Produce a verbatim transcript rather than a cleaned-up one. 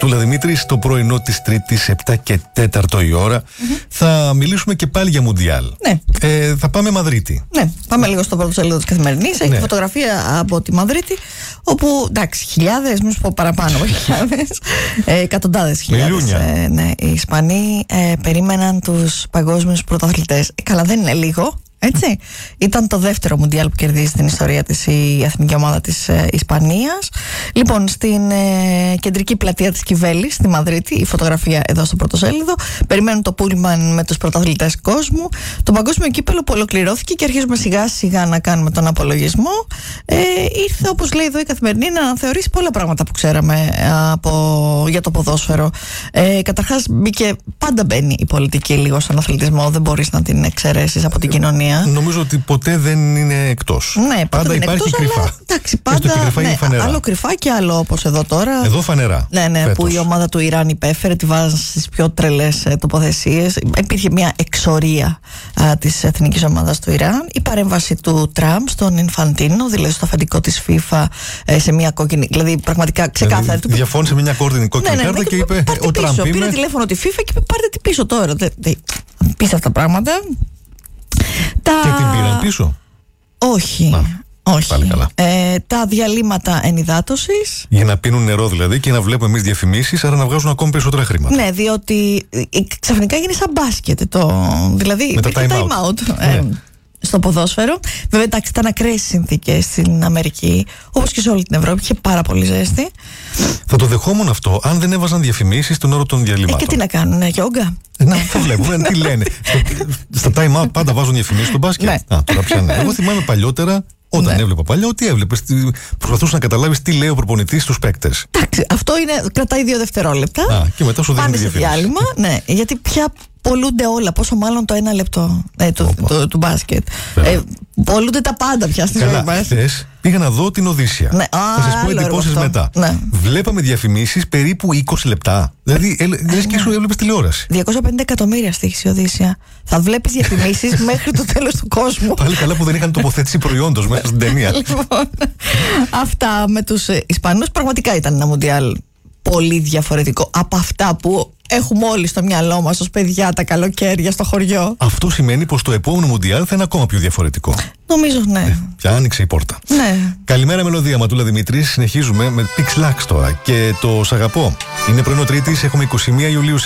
Ματούλα Δημήτρη, στο πρωινό της Τρίτης, επτά και τέταρτο η ώρα. Mm-hmm. Θα μιλήσουμε και πάλι για Μουντιάλ. Ναι. Ε, θα πάμε Μαδρίτη. Ναι, πάμε λίγο στο πρώτο σελίδο της Καθημερινής. Έχει ναι. φωτογραφία από τη Μαδρίτη, όπου εντάξει, χιλιάδες, μην σου πω παραπάνω από χιλιάδες, ε, εκατοντάδες χιλιάδες. Ε, ναι, οι Ισπανοί ε, περίμεναν τους παγκόσμιους πρωταθλητές. Ε, καλά, δεν είναι λίγο. Έτσι. Ήταν το δεύτερο Μουντιάλ που κερδίζει στην ιστορία της η εθνική ομάδα της ε, Ισπανίας. Λοιπόν, στην ε, κεντρική πλατεία της Κιβέλης, στη Μαδρίτη, η φωτογραφία εδώ στο πρωτοσέλιδο. Περιμένουν το πούλμαν με τους πρωταθλητές κόσμου. Το παγκόσμιο κύπελλο που ολοκληρώθηκε και αρχίζουμε σιγά σιγά να κάνουμε τον απολογισμό. Ε, ήρθε, όπως λέει εδώ η Καθημερινή, να αναθεωρήσει πολλά πράγματα που ξέραμε από, για το ποδόσφαιρο. Ε, καταρχάς, μπήκε, πάντα μπαίνει η πολιτική λίγο στον αθλητισμό. Δεν μπορείς να την εξαιρέσεις από την κοινωνία. Νομίζω ότι ποτέ δεν είναι εκτός. Ναι, πάντα υπάρχει εκτός, κρυφά. Αλλά, εντάξει, πάντα, και κρυφά ναι, είναι φανερά. Άλλο κρυφά και άλλο όπως εδώ τώρα. Εδώ φανερά. Ναι, ναι, φέτος. Που η ομάδα του Ιράν υπέφερε, τη βάζαν στις πιο τρελές ε, τοποθεσίες. Υπήρχε μια εξορία α, της εθνικής ομάδας του Ιράν. Η παρέμβαση του Τραμπ στον Ινφαντίνο, δηλαδή στο αφεντικό της FIFA, ε, σε μια κόκκινη. Δηλαδή πραγματικά ξεκάθαρα. Δηλαδή, διαφώνησε με μια κόρδινη κόκκινη ναι, ναι, κάρτα ναι, και είπε: Ο Τραμπ είμαι. Πήρε τηλέφωνο τη FIFA και είπε: Πάρτε την πίσω τώρα. Πει αυτά τα πράγματα. Τα... Και την πήραν πίσω. Όχι. Να, όχι. Πάλι καλά. Ε, τα διαλύματα ενυδάτωσης. Για να πίνουν νερό δηλαδή και να βλέπουμε εμείς διαφημίσεις, άρα να βγάζουν ακόμη περισσότερα χρήματα. Ναι, διότι ξαφνικά γίνει σαν μπάσκετ. Το... Δηλαδή με τα time out. time out Ναι. ε, στο ποδόσφαιρο. Βέβαια, εντάξει, ήταν ακραίες συνθήκες στην Αμερική, όπως και σε όλη την Ευρώπη. Είχε πάρα πολύ ζέστη. Θα το δεχόμουν αυτό αν δεν έβαζαν διαφημίσεις στον όρο των διαλυμάτων. Ε, και τι να κάνουν, γιόγκα. Να, το βλέπουμε. Τι λένε. Στα time out πάντα βάζουν διαφημίσεις στο μπάσκετ. Ναι. Α, τώρα πια ναι. Εγώ θυμάμαι παλιότερα, όταν ναι. έβλεπα παλιά, ότι έβλεπες. Προσπαθούσε να καταλάβεις τι λέει ο προπονητής στους παίκτες. Εντάξει, αυτό είναι, κρατάει δύο δευτερόλεπτα. Α, και μετά σου δίνει πάνε σε διάλειμμα. Ναι, γιατί πια πολλούνται όλα. Πόσο μάλλον το ένα λεπτό ε, του, του, του μπάσκετ. Ε, πολλούνται τα πάντα πια στη ζωή μας. Χθες πήγα να δω την Οδύσσια. Ναι. Θα σας πω εντυπώσεις μετά. Ναι. Βλέπαμε διαφημίσεις περίπου είκοσι λεπτά. Δηλαδή, λες και σου έβλεπες τηλεόραση. διακόσια πενήντα εκατομμύρια στοίχησε η Οδύσσια. Θα βλέπεις διαφημίσεις μέχρι το τέλος του κόσμου. Πάλι καλά που δεν είχαν τοποθέτηση προϊόντος μέσα στην ταινία. Λοιπόν, αυτά με τους Ισπανούς πραγματικά ήταν ένα Μουντιάλ πολύ διαφορετικό από αυτά που έχουμε όλοι στο μυαλό μας ως παιδιά τα καλοκαίρια στο χωριό. Αυτό σημαίνει πως το επόμενο Μουντιάλ θα είναι ακόμα πιο διαφορετικό. Νομίζω, ναι. Ε, πια άνοιξε η πόρτα. Ναι. Καλημέρα, Μελωδία. Ματούλα Δημήτρη. Συνεχίζουμε με Pix Lux τώρα. Και το Σ' αγαπώ. Είναι πρωινό Τρίτης, έχουμε είκοσι μία Ιουλίου.